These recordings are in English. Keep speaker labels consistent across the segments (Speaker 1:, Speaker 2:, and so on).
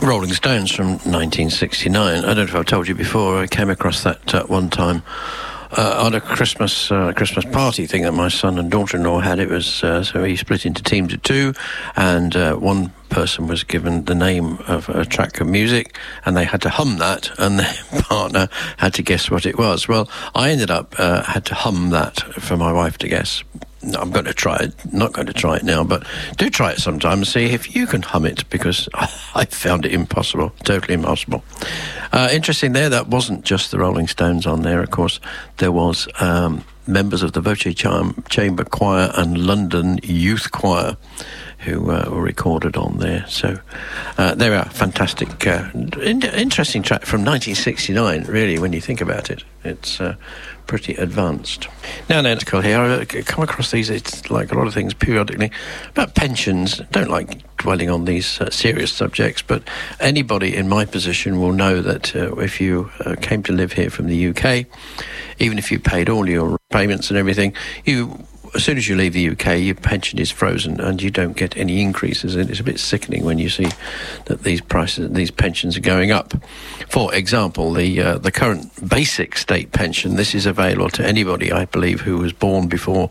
Speaker 1: Rolling Stones from 1969. I don't know if I've told you before, I came across that one time on a Christmas party thing that my son and daughter-in-law had. It was so he split into teams of two, and one person was given the name of a track of music, and they had to hum that, and their partner had to guess what it was. Well, I ended up had to hum that for my wife to guess. I'm going to try it. Not going to try it now, but do try it sometime and see if you can hum it, because I found it impossible, totally impossible. Interesting there, that wasn't just the Rolling Stones on there. Of course, there was members of the Voce Chamber Choir and London Youth Choir who were recorded on there. So they are fantastic, interesting track from 1969, really, when you think about it. It's pretty advanced. Now, an article here, I come across these, it's like a lot of things periodically, about pensions. Don't like dwelling on these serious subjects, but anybody in my position will know that if you came to live here from the UK, even if you paid all your payments and everything, as soon as you leave the UK, your pension is frozen and you don't get any increases. And it's a bit sickening when you see that these pensions are going up. For example, the current basic state pension, this is available to anybody, I believe, who was born before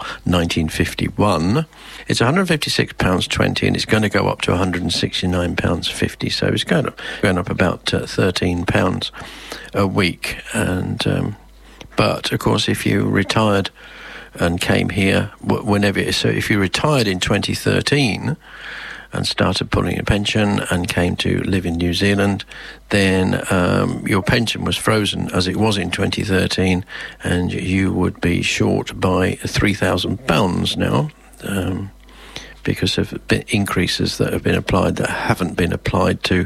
Speaker 1: 1951. It's £156.20, and it's going to go up to £169.50. So it's going up about £13 a week. And but of course, if you retired and came here whenever it is. So if you retired in 2013 and started pulling a pension and came to live in New Zealand, then your pension was frozen as it was in 2013, and you would be short by £3,000 now, because of increases that have been applied that haven't been applied to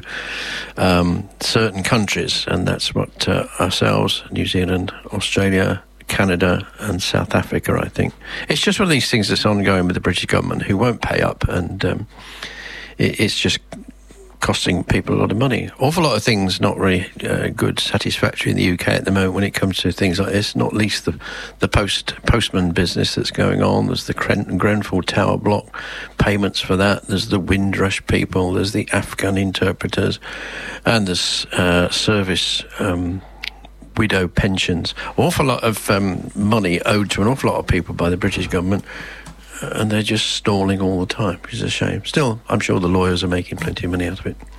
Speaker 1: certain countries. And that's what ourselves, New Zealand, Australia, Canada and South Africa, I think. It's just one of these things that's ongoing with the British government, who won't pay up, and it's just costing people a lot of money. Awful lot of things not really good, satisfactory in the UK at the moment when it comes to things like this, not least the postman business that's going on. There's the Grenfell Tower block payments for that. There's the Windrush people. There's the Afghan interpreters. And there's service widow pensions. Awful lot of money owed to an awful lot of people by the British government, and they're just stalling all the time, which is a shame. Still, I'm sure the lawyers are making plenty of money out of it.